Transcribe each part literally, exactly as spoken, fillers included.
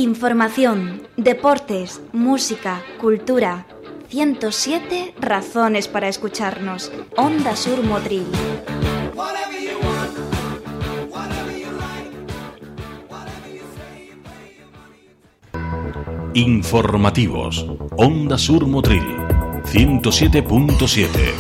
Información, deportes, música, cultura. ciento siete razones para escucharnos. Onda Sur Motril. Informativos. Onda Sur Motril. ciento siete punto siete.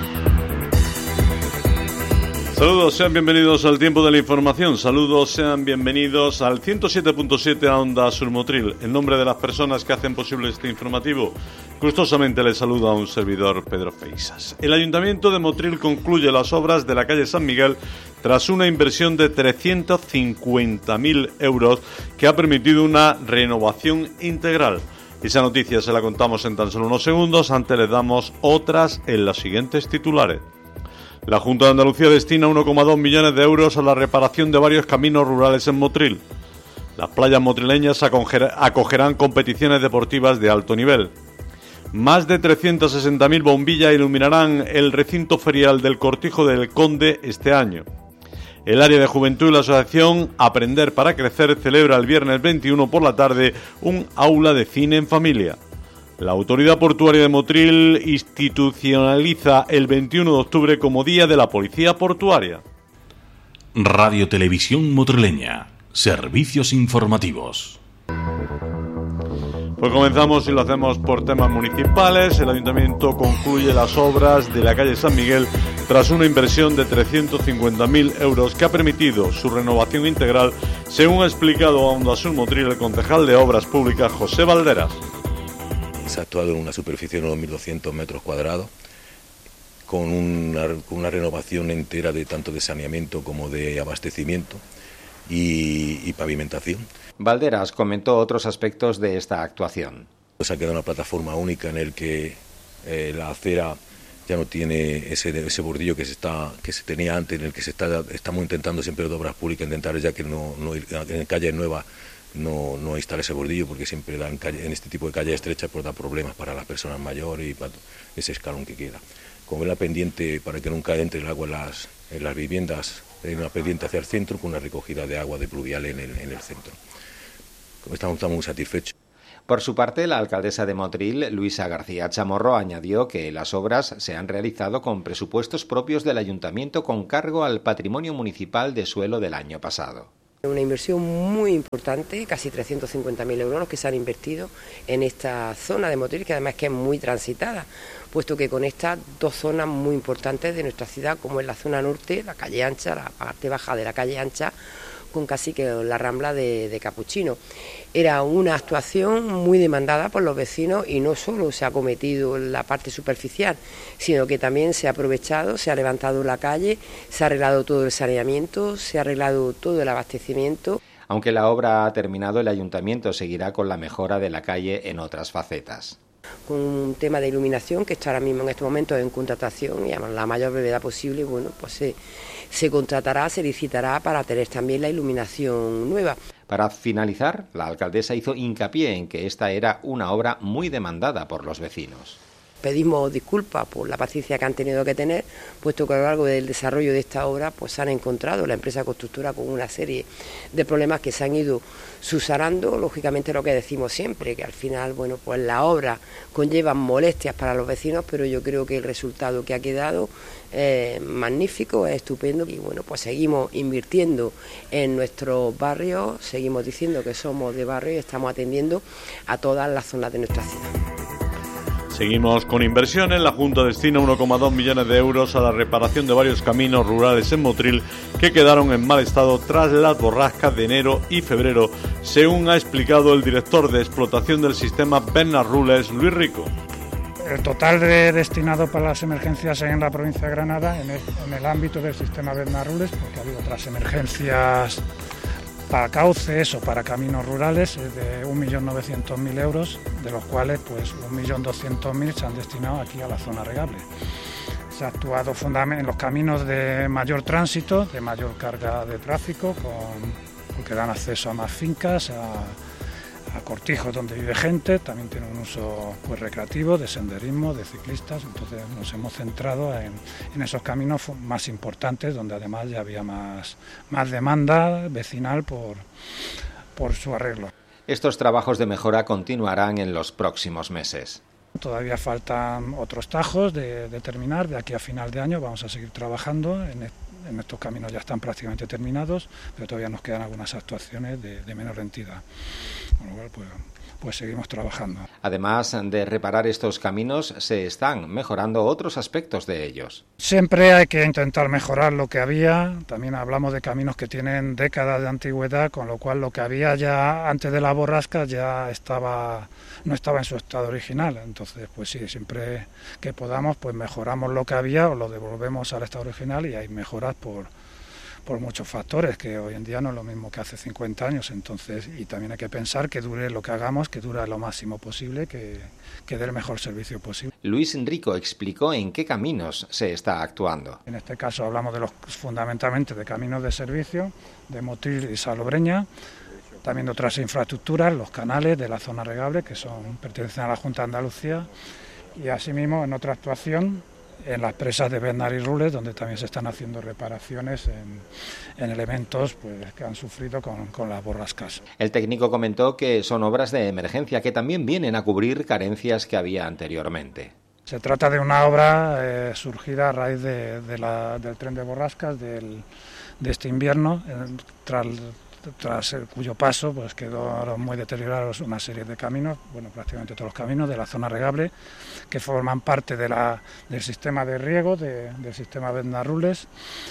Saludos, sean bienvenidos al tiempo de la información. Saludos, sean bienvenidos al ciento siete punto siete a Onda Sur Motril. En nombre de las personas que hacen posible este informativo, gustosamente les saluda un servidor, Pedro Feixas. El Ayuntamiento de Motril concluye las obras de la calle San Miguel tras una inversión de trescientos cincuenta mil euros que ha permitido una renovación integral. Esa noticia se la contamos en tan solo unos segundos. Antes les damos otras en los siguientes titulares. La Junta de Andalucía destina uno coma dos millones de euros a la reparación de varios caminos rurales en Motril. Las playas motrileñas acogerán competiciones deportivas de alto nivel. Más de trescientas sesenta mil bombillas iluminarán el recinto ferial del Cortijo del Conde este año. El área de juventud y la asociación Aprender para Crecer celebra el viernes veintiuno por la tarde un aula de cine en familia. La Autoridad Portuaria de Motril institucionaliza el veintiuno de octubre como Día de la Policía Portuaria. Radio Televisión Motrileña. Servicios informativos. Pues comenzamos y lo hacemos por temas municipales. El Ayuntamiento concluye las obras de la calle San Miguel tras una inversión de trescientos cincuenta mil euros que ha permitido su renovación integral, según ha explicado a Onda Sur Motril el concejal de Obras Públicas, José Valderas. Se ha actuado en una superficie de unos mil doscientos metros cuadrados, con una, con una renovación entera de tanto de saneamiento como de abastecimiento y, y pavimentación. Valderas comentó otros aspectos de esta actuación. Se ha quedado una plataforma única en el que eh, la acera ya no tiene ese, ese bordillo que se está que se tenía antes, en el que se está estamos intentando siempre de Obras Públicas intentar ya que no, no en calles nuevas no, no instalar ese bordillo, porque siempre dan calle, en este tipo de calles estrechas pues da problemas para las personas mayores y para ese escalón que queda. Como es la pendiente para que nunca entre el agua en las, en las viviendas, hay una pendiente hacia el centro con una recogida de agua de pluvial en el, en el centro. Estamos, estamos muy satisfechos. Por su parte, la alcaldesa de Motril, Luisa García Chamorro, añadió que las obras se han realizado con presupuestos propios del ayuntamiento con cargo al patrimonio municipal de suelo del año pasado. Una inversión muy importante, casi trescientos cincuenta mil euros que se han invertido en esta zona de Motril, que además que es muy transitada, puesto que conecta dos zonas muy importantes de nuestra ciudad, como es la zona norte, la calle ancha, la parte baja de la calle ancha, con casi que la rambla de, de Capuchino. Era una actuación muy demandada por los vecinos y no solo se ha cometido la parte superficial, sino que también se ha aprovechado, se ha levantado la calle, se ha arreglado todo el saneamiento, se ha arreglado todo el abastecimiento. Aunque la obra ha terminado, el ayuntamiento seguirá con la mejora de la calle en otras facetas. Con un tema de iluminación que está ahora mismo en este momento en contratación y a la mayor brevedad posible, bueno, pues se, se contratará, se licitará para tener también la iluminación nueva. Para finalizar, la alcaldesa hizo hincapié en que esta era una obra muy demandada por los vecinos. Pedimos disculpas por la paciencia que han tenido que tener, puesto que a lo largo del desarrollo de esta obra pues se han encontrado la empresa constructora con una serie de problemas que se han ido subsanando. Lógicamente lo que decimos siempre, que al final bueno pues la obra conlleva molestias para los vecinos, pero yo creo que el resultado que ha quedado es magnífico, es estupendo y bueno pues seguimos invirtiendo en nuestros barrios, seguimos diciendo que somos de barrio y estamos atendiendo a todas las zonas de nuestra ciudad. Seguimos con inversiones. La Junta destina uno coma dos millones de euros a la reparación de varios caminos rurales en Motril que quedaron en mal estado tras las borrascas de enero y febrero, según ha explicado el director de explotación del sistema Bernard Rules, Luis Rico. El total de destinado para las emergencias en la provincia de Granada, en el, en el ámbito del sistema Bernard Rules, porque ha habido otras emergencias para cauces o para caminos rurales, es de un millón novecientos mil euros, de los cuales pues un millón doscientos mil se han destinado aquí a la zona regable. Se ha actuado fundamentalmente en los caminos de mayor tránsito, de mayor carga de tráfico, con, porque dan acceso a más fincas, a, a cortijos donde vive gente, también tiene un uso pues recreativo, de senderismo, de ciclistas. Entonces nos hemos centrado en, en esos caminos más importantes, donde además ya había más, más demanda vecinal por, por su arreglo. Estos trabajos de mejora continuarán en los próximos meses. Todavía faltan otros tajos de, de terminar, de aquí a final de año vamos a seguir trabajando, en, en estos caminos ya están prácticamente terminados, pero todavía nos quedan algunas actuaciones de, de menor entidad, con lo cual pues, pues seguimos trabajando. Además de reparar estos caminos, se están mejorando otros aspectos de ellos. Siempre hay que intentar mejorar lo que había, también hablamos de caminos que tienen décadas de antigüedad, con lo cual lo que había ya antes de la borrasca ya estaba... no estaba en su estado original, entonces pues sí, siempre que podamos pues mejoramos lo que había o lo devolvemos al estado original y hay mejoras por, por muchos factores, que hoy en día no es lo mismo que hace cincuenta años, entonces y también hay que pensar que dure lo que hagamos, que dure lo máximo posible, que, que dé el mejor servicio posible. Luis Enrico explicó en qué caminos se está actuando. En este caso hablamos de los fundamentalmente de caminos de servicio, de Motril y Salobreña, también de otras infraestructuras, los canales de la zona regable, que son pertenecen a la Junta de Andalucía, y asimismo en otra actuación en las presas de Bernal y Rules, donde también se están haciendo reparaciones en, en elementos pues, que han sufrido con, con las borrascas. El técnico comentó que son obras de emergencia que también vienen a cubrir carencias que había anteriormente. Se trata de una obra eh, surgida a raíz de, de la, del tren de borrascas del, de este invierno, eh, tras tras el cuyo paso pues quedó muy deteriorados una serie de caminos, bueno prácticamente todos los caminos de la zona regable que forman parte de la, del sistema de riego de, del sistema Bernal-Rules.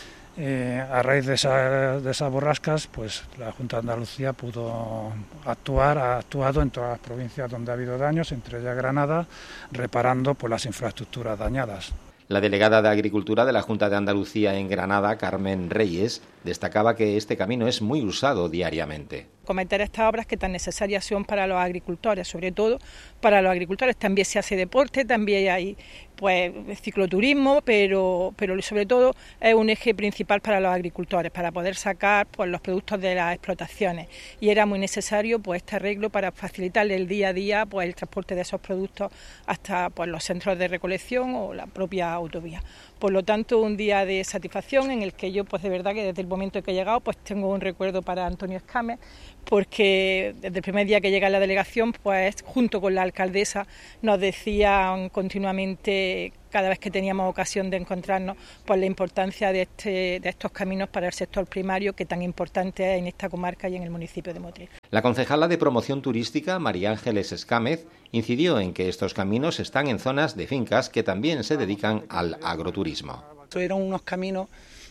Eh, a raíz de, esa, de esas borrascas pues la Junta de Andalucía pudo actuar, ha actuado en todas las provincias donde ha habido daños, entre ellas Granada, reparando pues las infraestructuras dañadas. La delegada de Agricultura de la Junta de Andalucía en Granada, Carmen Reyes, destacaba que este camino es muy usado diariamente. Cometer estas obras que tan necesarias son para los agricultores, sobre todo para los agricultores. También se hace deporte, también hay pues cicloturismo, pero, pero sobre todo es un eje principal para los agricultores, para poder sacar pues, los productos de las explotaciones. Y era muy necesario pues este arreglo para facilitarle el día a día pues el transporte de esos productos hasta pues los centros de recolección o la propia autovía. Por lo tanto, un día de satisfacción en el que yo, pues de verdad que desde el momento que he llegado, pues tengo un recuerdo para Antonio Escámez, porque desde el primer día que llegué a la delegación, pues junto con la alcaldesa nos decían continuamente, cada vez que teníamos ocasión de encontrarnos, pues la importancia de, este, de estos caminos para el sector primario, que tan importante es en esta comarca y en el municipio de Motril. La concejala de Promoción Turística, María Ángeles Escámez, incidió en que estos caminos están en zonas de fincas que también se dedican al agroturismo. Estos eran unos caminos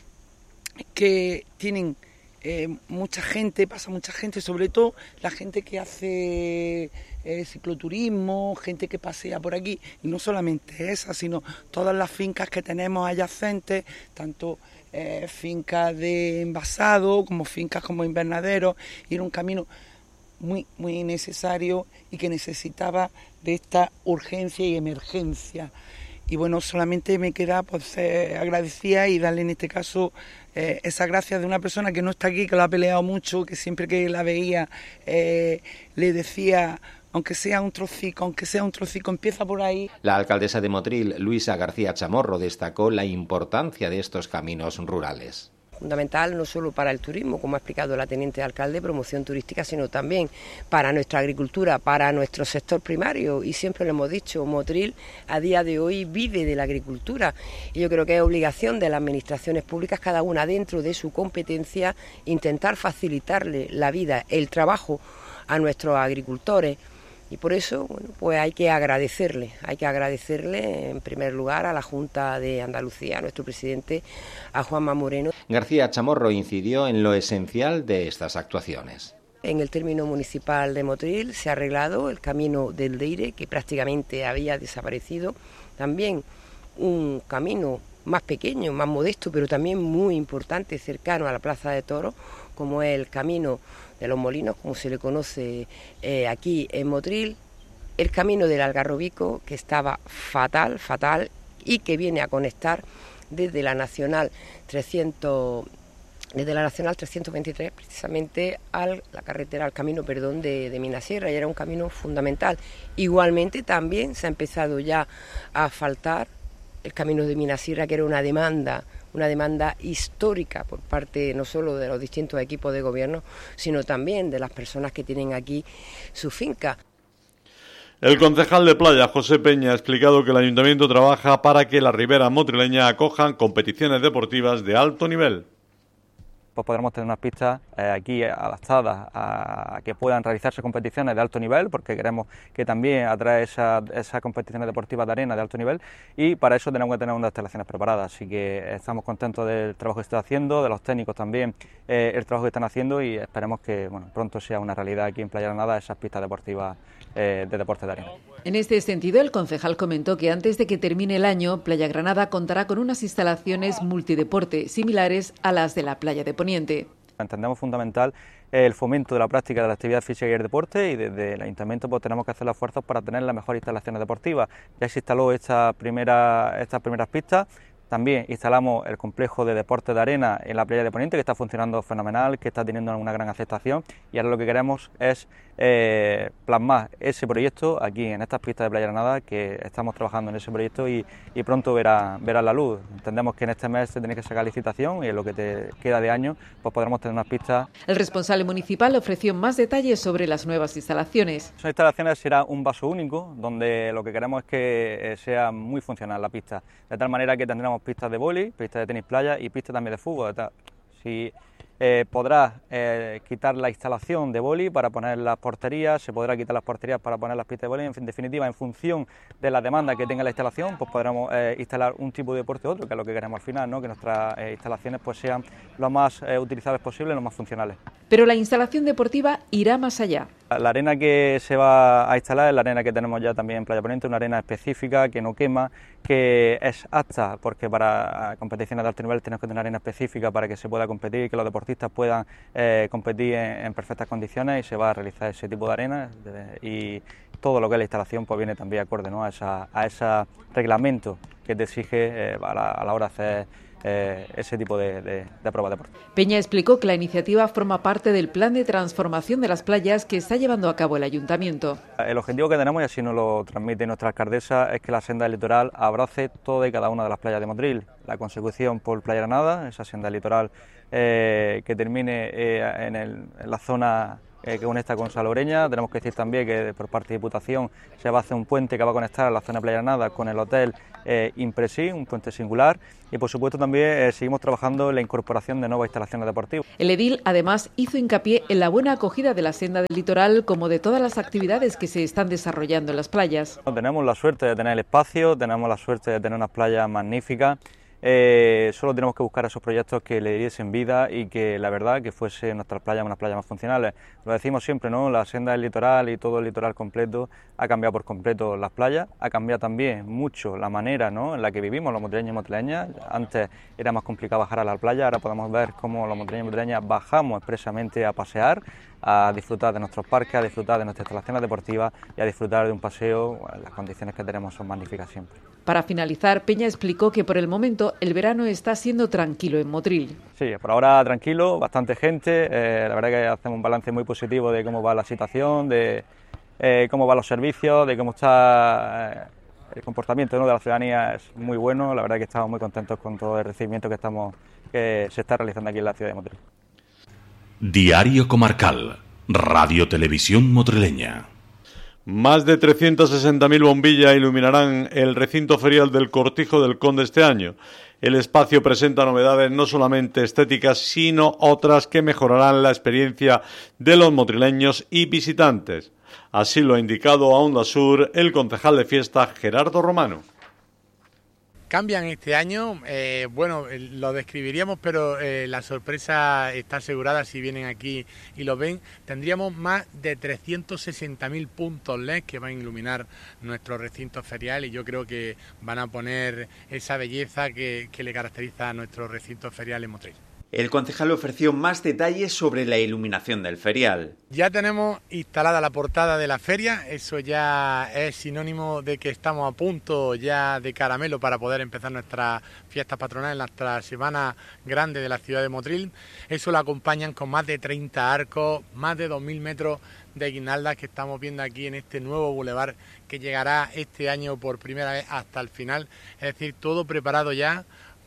que tienen eh, mucha gente, pasa mucha gente, sobre todo la gente que hace eh, cicloturismo, gente que pasea por aquí, y no solamente esa, sino todas las fincas que tenemos adyacentes, tanto eh, fincas de envasado como fincas como invernaderos, y era un camino muy, muy necesario y que necesitaba de esta urgencia y emergencia. Y bueno, solamente me queda pues eh, agradecida y darle en este caso eh, esa gracia de una persona que no está aquí, que lo ha peleado mucho, que siempre que la veía eh, le decía, aunque sea un trocico, aunque sea un trocico, empieza por ahí. La alcaldesa de Motril, Luisa García Chamorro, destacó la importancia de estos caminos rurales. Fundamental no solo para el turismo, como ha explicado la teniente alcalde, promoción turística, sino también para nuestra agricultura, para nuestro sector primario. Y siempre lo hemos dicho, Motril a día de hoy vive de la agricultura. Y yo creo que es obligación de las administraciones públicas, cada una dentro de su competencia, intentar facilitarle la vida, el trabajo a nuestros agricultores. Y por eso, bueno, pues hay que agradecerle, hay que agradecerle en primer lugar a la Junta de Andalucía, a nuestro presidente, a Juanma Moreno. García Chamorro incidió en lo esencial de estas actuaciones. En el término municipal de Motril se ha arreglado el camino del Deire, que prácticamente había desaparecido. También un camino más pequeño, más modesto, pero también muy importante, cercano a la Plaza de Toros, como es el camino de los Molinos, como se le conoce eh, aquí en Motril, el camino del Algarrobico, que estaba fatal, fatal, y que viene a conectar desde la Nacional trescientos, desde la Nacional trescientos veintitrés precisamente a la carretera, al camino, perdón, de, de Minasierra, y era un camino fundamental. Igualmente también se ha empezado ya a asfaltar el camino de Minasierra, que era una demanda, una demanda histórica por parte no solo de los distintos equipos de gobierno, sino también de las personas que tienen aquí su finca. El concejal de Playa, José Peña, ha explicado que el Ayuntamiento trabaja para que la ribera motrileña acojan competiciones deportivas de alto nivel. Pues podremos tener unas pistas eh, aquí adaptadas a, a que puedan realizarse competiciones de alto nivel, porque queremos que también atrae esas esa competiciones deportivas de arena de alto nivel, y para eso tenemos que tener unas instalaciones preparadas. Así que estamos contentos del trabajo que se está haciendo, de los técnicos también, eh, el trabajo que están haciendo, y esperemos que bueno, pronto sea una realidad aquí en Playa Granada esas pistas deportivas eh, de deporte de arena. En este sentido, el concejal comentó que antes de que termine el año, Playa Granada contará con unas instalaciones multideporte similares a las de la playa de Poniente. Entendemos fundamental el fomento de la práctica de la actividad física y el deporte, y desde el Ayuntamiento pues tenemos que hacer los esfuerzos para tener las mejores instalaciones deportivas. Ya se instaló esta primera, estas primeras pistas. También instalamos el complejo de deporte de arena en la playa de Poniente, que está funcionando fenomenal, que está teniendo una gran aceptación, y ahora lo que queremos es eh, plasmar ese proyecto aquí en estas pistas de Playa Granada, que estamos trabajando en ese proyecto y, y pronto verá, verá la luz. Entendemos que en este mes se tiene que sacar licitación, y en lo que te queda de año pues podremos tener unas pistas. El responsable municipal ofreció más detalles sobre las nuevas instalaciones. Son instalaciones, será un vaso único, donde lo que queremos es que eh, sea muy funcional la pista, de tal manera que tendremos pistas de vóley, pistas de tenis playa y pistas también de fútbol. Si eh, podrá eh, quitar la instalación de vóley para poner las porterías, se podrá quitar las porterías para poner las pistas de vóley. En definitiva, en función de la demanda que tenga la instalación, pues podremos eh, instalar un tipo de deporte u otro, que es lo que queremos al final, ¿no? Que nuestras eh, instalaciones pues sean lo más eh, utilizables posible, lo más funcionales. Pero la instalación deportiva irá más allá. La arena que se va a instalar es la arena que tenemos ya también en Playa Poniente, una arena específica que no quema, que es apta, porque para competiciones de alto nivel tenemos que tener una arena específica para que se pueda competir y que los deportistas puedan eh, competir en, en perfectas condiciones, y se va a realizar ese tipo de arena, de, y todo lo que es la instalación pues viene también acorde, ¿no? a, esa, a ese reglamento que te exige eh, a, la, a la hora de hacer Eh, ese tipo de, de, de pruebas deportivas. Peña explicó que la iniciativa forma parte del plan de transformación de las playas que está llevando a cabo el Ayuntamiento. El objetivo que tenemos, y así nos lo transmite nuestra alcaldesa, es que la senda del litoral abrace toda y cada una de las playas de Motril. La consecución por Playa Granada, esa senda litoral eh, que termine eh, en, el, en la zona eh, que conecta con Salobreña. Tenemos que decir también que por parte de Diputación se va a hacer un puente que va a conectar la zona de Playa Granada con el hotel eh, Impresi, un puente singular, y por supuesto también eh, seguimos trabajando en la incorporación de nuevas instalaciones deportivas. El edil además hizo hincapié en la buena acogida de la senda del litoral, como de todas las actividades que se están desarrollando en las playas. Tenemos la suerte de tener el espacio, tenemos la suerte de tener unas playas magníficas. Eh, solo tenemos que buscar esos proyectos que le diesen vida y que la verdad que fuese nuestras playas unas playas más funcionales. Lo decimos siempre, ¿no? La senda del litoral y todo el litoral completo ha cambiado por completo las playas, ha cambiado también mucho la manera, ¿no?, en la que vivimos los motrileños y motrileñas. Antes era más complicado bajar a la playa, ahora podemos ver cómo los motrileños y motrileñas bajamos expresamente a pasear, a disfrutar de nuestros parques, a disfrutar de nuestras instalaciones deportivas y a disfrutar de un paseo. Bueno, las condiciones que tenemos son magníficas siempre. Para finalizar, Peña explicó que por el momento el verano está siendo tranquilo en Motril. Sí, por ahora tranquilo, bastante gente, eh, la verdad que hacemos un balance muy positivo de cómo va la situación, de eh, cómo van los servicios, de cómo está eh, el comportamiento, ¿no?, de la ciudadanía. Es muy bueno, la verdad que estamos muy contentos con todo el recibimiento que, estamos, que se está realizando aquí en la ciudad de Motril. Diario Comarcal, Radio Televisión Motrileña. Más de trescientas sesenta mil bombillas iluminarán el recinto ferial del Cortijo del Conde este año. El espacio presenta novedades no solamente estéticas, sino otras que mejorarán la experiencia de los motrileños y visitantes. Así lo ha indicado a Onda Sur el concejal de fiesta Gerardo Romano. Cambian este año, eh, bueno, lo describiríamos, pero eh, la sorpresa está asegurada si vienen aquí y lo ven. Tendríamos más de trescientos sesenta mil puntos L E D que van a iluminar nuestro recinto ferial, y yo creo que van a poner esa belleza que, que le caracteriza a nuestro recinto ferial en Motril. El concejal ofreció más detalles sobre la iluminación del ferial. Ya tenemos instalada la portada de la feria, eso ya es sinónimo de que estamos a punto ya de caramelo para poder empezar nuestras fiestas patronales, nuestra semana grande de la ciudad de Motril. Eso lo acompañan con más de treinta arcos, más de dos mil metros de guirnaldas que estamos viendo aquí en este nuevo bulevar que llegará este año por primera vez hasta el final. Es decir, todo preparado ya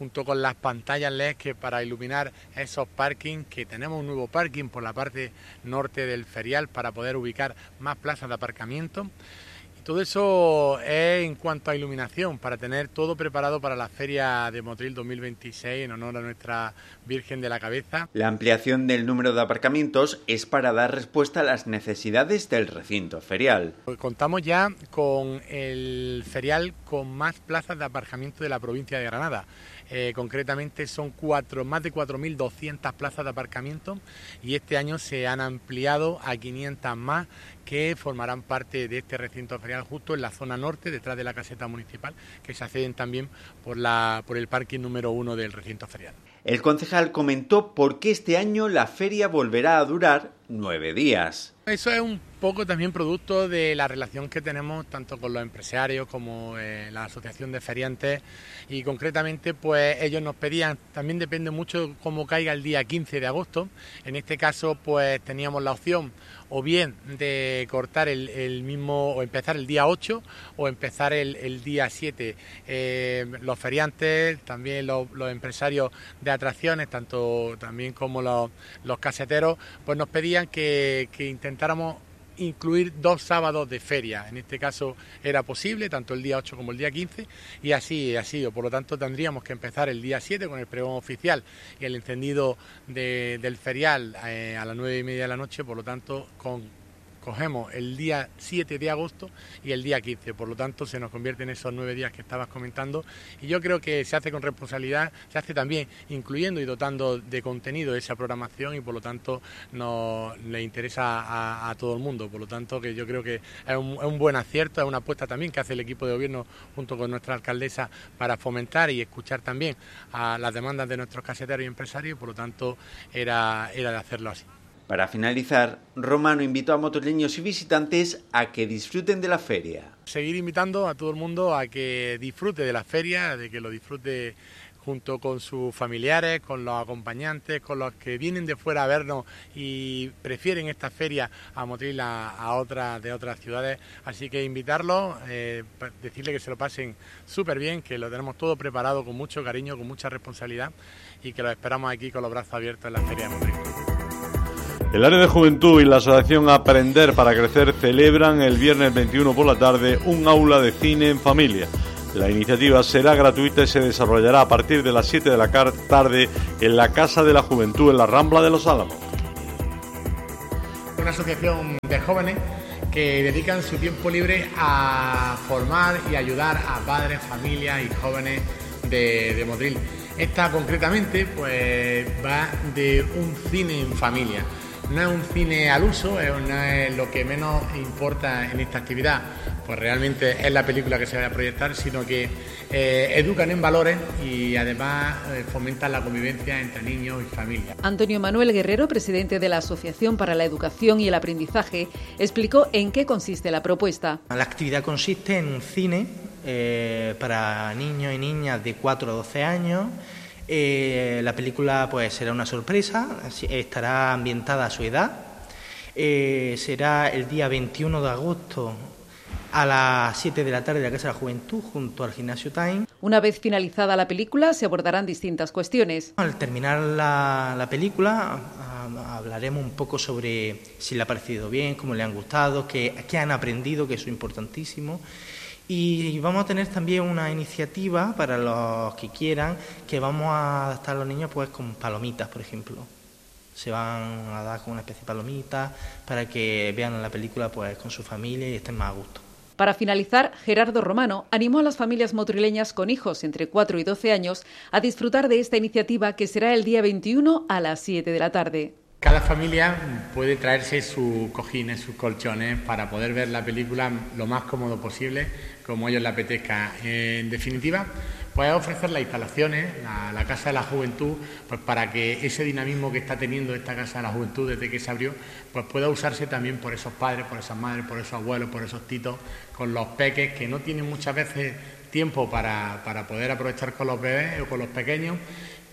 junto con las pantallas L E D que para iluminar esos parkings, que tenemos un nuevo parking por la parte norte del ferial para poder ubicar más plazas de aparcamiento. Todo eso es en cuanto a iluminación, para tener todo preparado para la Feria de Motril dos mil veintiséis en honor a nuestra Virgen de la Cabeza. La ampliación del número de aparcamientos es para dar respuesta a las necesidades del recinto ferial. Contamos ya con el ferial con más plazas de aparcamiento de la provincia de Granada. Eh, concretamente son cuatro, más de cuatro mil doscientas plazas de aparcamiento y este año se han ampliado a quinientas más que formarán parte de este recinto ferial justo en la zona norte, detrás de la caseta municipal, que se acceden también por, la, por el parking número uno del recinto ferial. El concejal comentó por qué este año la feria volverá a durar nueve días. Eso es un poco también producto de la relación que tenemos tanto con los empresarios como eh, la asociación de feriantes, y concretamente pues ellos nos pedían, también depende mucho de cómo caiga el día quince de agosto, en este caso pues teníamos la opción o bien de cortar el, el mismo, o empezar el día ocho o empezar el, el día siete. Eh, los feriantes, también los, los empresarios de atracciones, tanto también como los, los caseteros, pues nos pedían que, que intentáramos incluir dos sábados de feria. En este caso era posible, tanto el día ocho como el día quince, y así ha sido. Por lo tanto, tendríamos que empezar el día siete con el pregón oficial y el encendido de, del ferial eh, a las nueve y media de la noche. Por lo tanto, con cogemos el día siete de agosto y el día quince, por lo tanto se nos convierte en esos nueve días que estabas comentando, y yo creo que se hace con responsabilidad, se hace también incluyendo y dotando de contenido esa programación, y por lo tanto nos le interesa a, a todo el mundo. Por lo tanto, que yo creo que es un, es un buen acierto, es una apuesta también que hace el equipo de gobierno junto con nuestra alcaldesa para fomentar y escuchar también a las demandas de nuestros caseteros y empresarios, y por lo tanto era, era de hacerlo así. Para finalizar, Romano invitó a motorileños y visitantes a que disfruten de la feria. Seguir invitando a todo el mundo a que disfrute de la feria, de que lo disfrute junto con sus familiares, con los acompañantes, con los que vienen de fuera a vernos y prefieren esta feria a Motril a, a otras de otras ciudades. Así que invitarlos, eh, decirles que se lo pasen súper bien, que lo tenemos todo preparado con mucho cariño, con mucha responsabilidad, y que los esperamos aquí con los brazos abiertos en la feria de Motril. El área de juventud y la asociación Aprender para Crecer celebran el viernes veintiuno por la tarde un aula de cine en familia. La iniciativa será gratuita y se desarrollará a partir de las siete de la tarde en la Casa de la Juventud en la Rambla de los Álamos. Una asociación de jóvenes que dedican su tiempo libre a formar y ayudar a padres, familias y jóvenes de, de Motril. Esta concretamente pues va de un cine en familia. No es un cine al uso, no es lo que menos importa en esta actividad, pues realmente es la película que se va a proyectar, sino que eh, educan en valores y además eh, fomentan la convivencia entre niños y familias. Antonio Manuel Guerrero, presidente de la Asociación para la Educación y el Aprendizaje, explicó en qué consiste la propuesta. La actividad consiste en un cine eh, para niños y niñas de cuatro a doce años. Eh, la película pues será una sorpresa, estará ambientada a su edad, eh, será el día veintiuno de agosto a las siete de la tarde en la Casa de la Juventud junto al Gimnasio Time. Una vez finalizada la película se abordarán distintas cuestiones. Al terminar la, la película a, hablaremos un poco sobre si le ha parecido bien, cómo le han gustado, qué, qué han aprendido, que eso es importantísimo. Y vamos a tener también una iniciativa para los que quieran, que vamos a adaptar a los niños pues con palomitas, por ejemplo. Se van a dar con una especie de palomitas para que vean la película pues con su familia y estén más a gusto. Para finalizar, Gerardo Romano animó a las familias motrileñas con hijos entre cuatro y doce años a disfrutar de esta iniciativa, que será el día veintiuno a las siete de la tarde. Cada familia puede traerse sus cojines, sus colchones para poder ver la película lo más cómodo posible, como a ellos les apetezca. En definitiva, pues ofrecer las instalaciones, la, la Casa de la Juventud, pues para que ese dinamismo que está teniendo esta Casa de la Juventud desde que se abrió, pues pueda usarse también por esos padres, por esas madres, por esos abuelos, por esos titos, con los peques que no tienen muchas veces tiempo para, para poder aprovechar con los bebés o con los pequeños,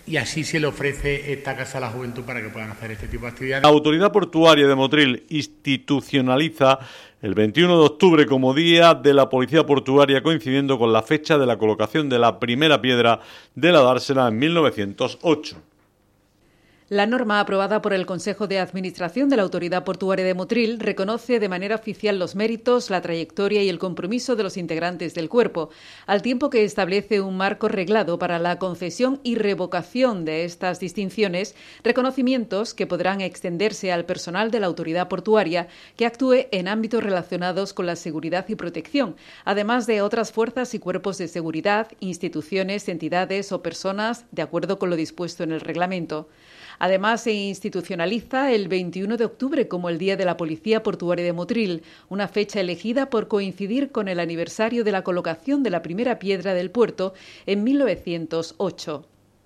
y así se le ofrece esta Casa a la Juventud para que puedan hacer este tipo de actividades. La Autoridad Portuaria de Motril institucionaliza el veintiuno de octubre como Día de la Policía Portuaria, coincidiendo con la fecha de la colocación de la primera piedra de la dársena en mil novecientos ocho. La norma aprobada por el Consejo de Administración de la Autoridad Portuaria de Motril reconoce de manera oficial los méritos, la trayectoria y el compromiso de los integrantes del cuerpo, al tiempo que establece un marco reglado para la concesión y revocación de estas distinciones, reconocimientos que podrán extenderse al personal de la Autoridad Portuaria que actúe en ámbitos relacionados con la seguridad y protección, además de otras fuerzas y cuerpos de seguridad, instituciones, entidades o personas, de acuerdo con lo dispuesto en el reglamento. Además, se institucionaliza el veintiuno de octubre como el Día de la Policía Portuaria de Motril, una fecha elegida por coincidir con el aniversario de la colocación de la primera piedra del puerto en mil novecientos ocho.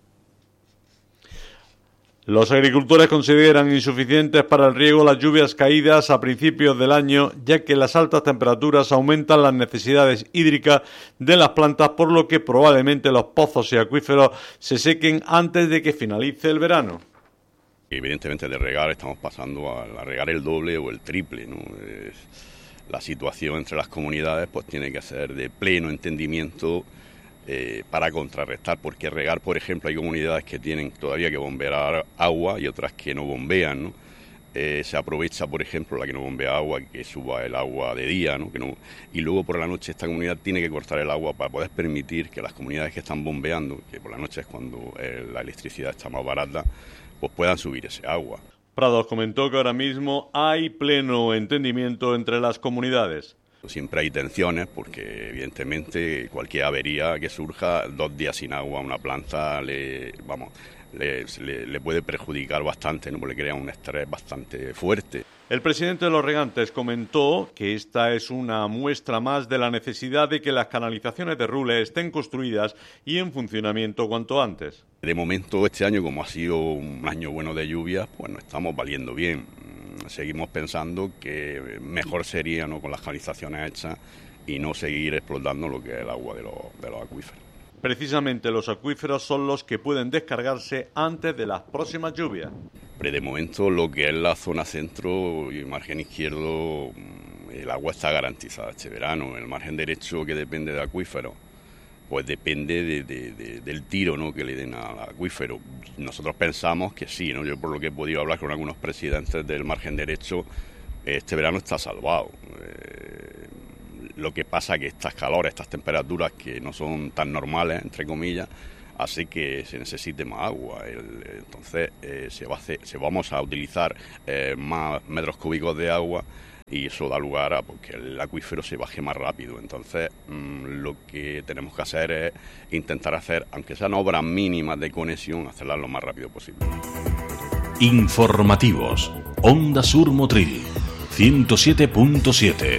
Los agricultores consideran insuficientes para el riego las lluvias caídas a principios del año, ya que las altas temperaturas aumentan las necesidades hídricas de las plantas, por lo que probablemente los pozos y acuíferos se sequen antes de que finalice el verano. Evidentemente de regar estamos pasando a, a regar el doble o el triple, ¿no? Es, la situación entre las comunidades pues tiene que ser de pleno entendimiento eh, para contrarrestar, porque regar, por ejemplo, hay comunidades que tienen todavía que bombear agua y otras que no bombean, ¿no? Eh, se aprovecha, por ejemplo, la que no bombea agua, que suba el agua de día, ¿no? Que no, y luego por la noche esta comunidad tiene que cortar el agua para poder permitir que las comunidades que están bombeando, que por la noche es cuando eh, la electricidad está más barata, pues puedan subir ese agua. Prados comentó que ahora mismo hay pleno entendimiento entre las comunidades. Siempre hay tensiones porque evidentemente cualquier avería que surja, dos días sin agua a una planta le, vamos, le, le, le puede perjudicar bastante, ¿no? Porque le crea un estrés bastante fuerte. El presidente de los regantes comentó que esta es una muestra más de la necesidad de que las canalizaciones de Rules estén construidas y en funcionamiento cuanto antes. De momento este año, como ha sido un año bueno de lluvias, pues nos estamos valiendo bien. Seguimos pensando que mejor sería, ¿no?, con las canalizaciones hechas y no seguir explotando lo que es el agua de los, de los acuíferos. Precisamente los acuíferos son los que pueden descargarse antes de las próximas lluvias. Pero de momento lo que es la zona centro y margen izquierdo, el agua está garantizada este verano. El margen derecho, que depende de acuíferos, pues depende de, de, de, del tiro, ¿no?, que le den al acuífero. Nosotros pensamos que sí, ¿no? Yo por lo que he podido hablar con algunos presidentes del margen derecho, este verano está salvado. Eh, lo que pasa que estas calores, estas temperaturas que no son tan normales, entre comillas, hace que se necesite más agua. El, entonces eh, se, va a hacer, se vamos a utilizar eh, más metros cúbicos de agua y eso da lugar a que el acuífero se baje más rápido. Entonces mmm, lo que tenemos que hacer es intentar hacer, aunque sean obras mínimas de conexión, hacerlas lo más rápido posible. Informativos. Onda Sur Motril, ciento siete punto siete.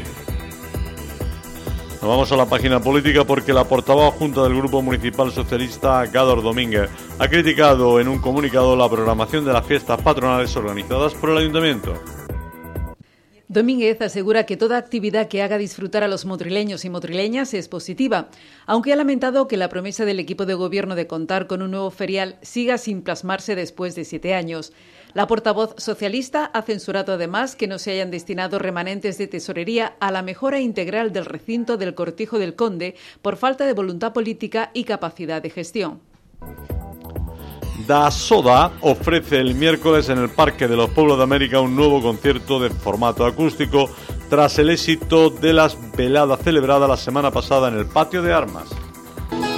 Nos vamos a la página política porque la portavoz junta del Grupo Municipal Socialista, Gádor Domínguez, ha criticado en un comunicado la programación de las fiestas patronales organizadas por el Ayuntamiento. Domínguez asegura que toda actividad que haga disfrutar a los motrileños y motrileñas es positiva, aunque ha lamentado que la promesa del equipo de gobierno de contar con un nuevo ferial siga sin plasmarse después de siete años. La portavoz socialista ha censurado además que no se hayan destinado remanentes de tesorería a la mejora integral del recinto del Cortijo del Conde por falta de voluntad política y capacidad de gestión. Da Soda ofrece el miércoles en el Parque de los Pueblos de América un nuevo concierto de formato acústico tras el éxito de las veladas celebradas la semana pasada en el Patio de Armas.